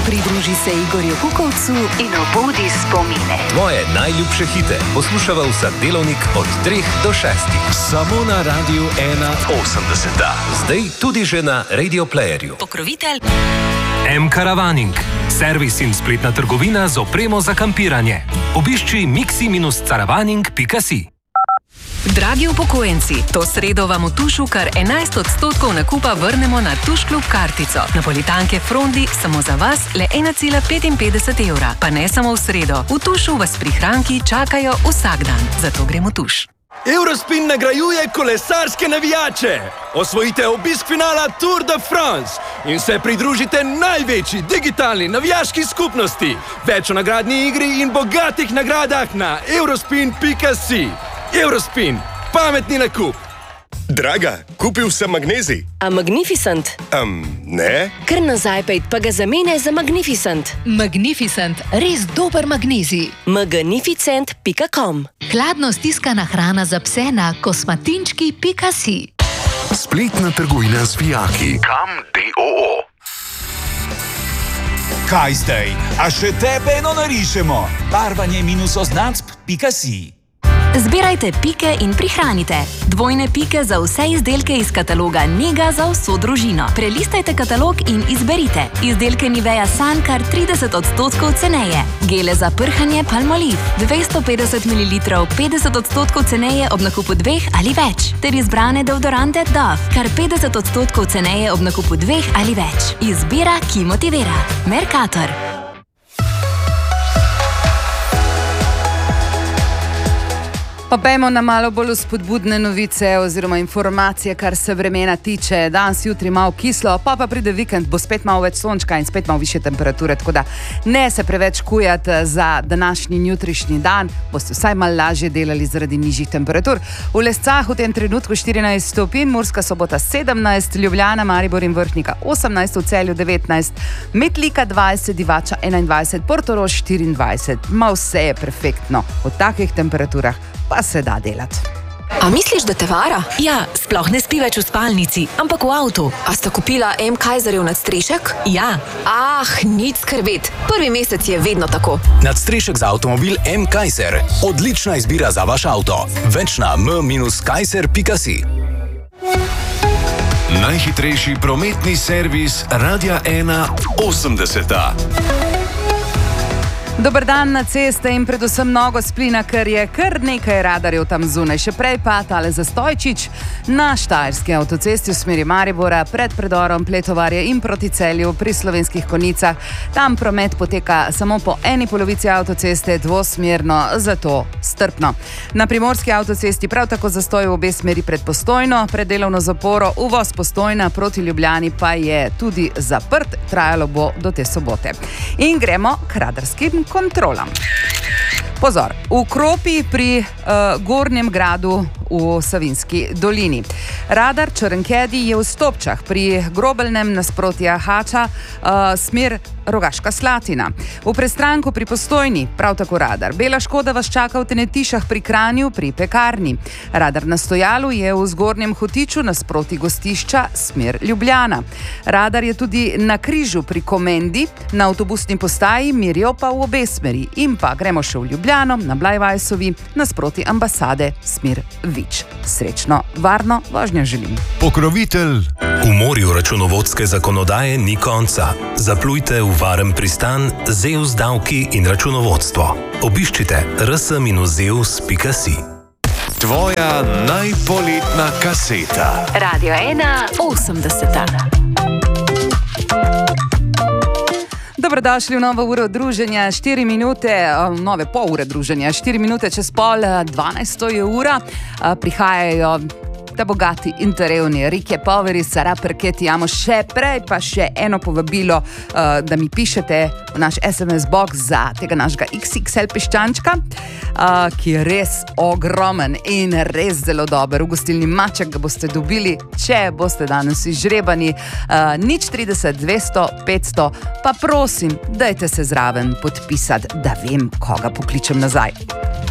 Pridruži se Igorju Kukovcu in obudi spomine. Tvoje najljubše hite poslušava vsak delovnik od 3 do 6. Samo na Radiu 81. Zdaj tudi že na Radio Playerju. Pokrovitelj M-Caravaning. Servis in spletna trgovina z opremo za kampiranje. Obišči mixi-caravaning.si. Dragi upokojenci, to sredo vam v Tušu kar 11% nakupa vrnemo na Tuš Klub kartico. Napolitanke Frondi samo za vas le 1,55 evra. Pa ne samo v sredo. V Tušu vas prihranki čakajo vsak dan. Zato gremo v Tuš. Eurospin nagrajuje kolesarske navijače. Osvojite obisk finala Tour de France in se pridružite največji digitalni navijaški skupnosti. Več o nagradni igri in bogatih nagradah na eurospin.si. Eurospin, pametni nakup. Draga, kupil sem magnezij. A Magnificent? Ne. Kar nazaj pejt, pa ga zamene za Magnificent. Magnificent, res dober magnezij. Magnificent.com. Hladno stiskana hrana za pse na kosmatinčki.si. Spletna trgovina z vijaki. Kam DOO. Kaj zdaj? A še tebe eno narišemo? Barvanje-oznacb.si. Zbirajte pike in prihranite. Dvojne pike za vse izdelke iz kataloga Nega za vso družino. Prelistajte katalog in izberite. Izdelke Nivea Sun kar 30% ceneje. Gele za prhanje Palmolive 250 ml 50% ceneje ob nakupu 2 ali več. Ter izbrane deodorante Dove kar 50% ceneje ob nakupu 2 ali več. Izbira, ki motivira. Mercator. Pa pejmo na malo bolj spodbudne novice oziroma informacije, kar se vremena tiče. Danes jutri malo kislo, pa pride vikend, bo spet malo več sončka in spet malo više temperature, tako da ne se preveč kujati za današnji in jutrišnji dan, boste vsaj malo lažje delali zaradi nižjih temperatur. V Lescah v tem trenutku 14 stopinj, Murska Sobota 17, Ljubljana, Maribor in Vrhnika 18, v Celju 19, Metlika 20, Divača 21, Portorož 24. Ma vse je perfektno. V takih temperaturah pa se da delati. A misliš, da te vara? Ja, sploh ne spi več v spalnici, ampak v avtu. A sta kupila M-Kaiserjev nadstrešek? Ja. Nič skrbeti. Prvi mesec je vedno tako. Nadstrešek za avtomobil M-Kaiser. Odlična izbira za vaš avto. Več na m-kaiser.si. Najhitrejši prometni servis Radia 81. Dober dan na ceste in predvsem mnogo splina, ker je kar nekaj radarjev tam zunaj. Še prej pa tale zastojčič na Štajerski avtocesti v smeri Maribora pred predorom Pletovarje in proti Celju pri Slovenskih Konjicah. Tam promet poteka samo po eni polovici avtoceste dvosmerno, zato strpno. Na Primorski avtocesti prav tako zastoj v obe smeri pred Postojno, pred delovno zaporo, uvoz Postojna proti Ljubljani pa je tudi zaprt, trajalo bo do te sobote. In gremo k radarskim kontrolam. Pozor, v Kropi pri Gornjem gradu v Savinjski dolini. Radar Črnkedi je v Stopčah pri Grobelnem nasprotja Hača, smer Rogaška Slatina. V Prestranku pri Postojni prav tako radar. Bela Škoda vas čaka v Tenetišah pri Kranju pri Pekarni. Radar na Stojalu je v Zgornjem Hotiču nasproti Gostišča smer Ljubljana. Radar je tudi na Križu pri Komendi, na avtobusni postaji Mirjo pa v obe smeri. In pa gremo še v Ljubljano, na Blajvajsovi, nasproti ambasade smer Vič. Srečno, varno vožnjo želim. Pokrovitelj. V morju računovodske zakonodaje ni konca. Zaplujte v varen pristan Zeus davki in računovodstvo. Obiščite rs-zeus.si. Tvoja najpoletna kaseta. Radio 81. Dobrodošli v novo uro druženja, 4 minute, nove pol ure druženja, 4 minute čez pol, 12 je ura, prihajajo ta bogati in ta revni, Rike Poveri, Sara Perketi, imamo še prej pa še eno povabilo, da mi pišete v naš SMS box za tega našega XXL piščančka, ki je res ogromen in res zelo dober. V gostilni Maček ga boste dobili, če boste danes izžrebani, 030 200 500, pa prosim, dajte se zraven podpisati, da vem, koga pokličem nazaj.